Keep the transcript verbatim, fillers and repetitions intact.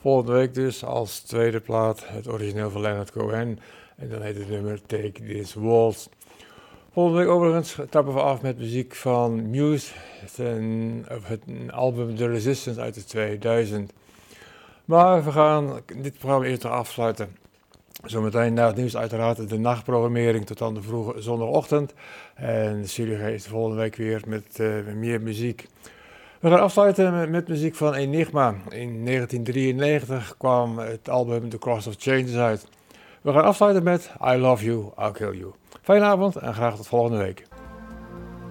Volgende week dus als tweede plaat het origineel van Leonard Cohen. En dan heet het nummer Take This Waltz. Volgende week overigens trappen we af met muziek van Muse. Het, een, het een album The Resistance uit de tweeduizend. Maar we gaan dit programma eerst nog afsluiten. Zometeen na het nieuws uiteraard de nachtprogrammering tot aan de vroege zondagochtend. En Siri is de volgende week weer met uh, meer muziek. We gaan afsluiten met, met muziek van Enigma. In negentien drieënnegentig kwam het album The Cross of Changes uit. We gaan afsluiten met I Love You, I'll Kill You. Fijne avond en graag tot volgende week.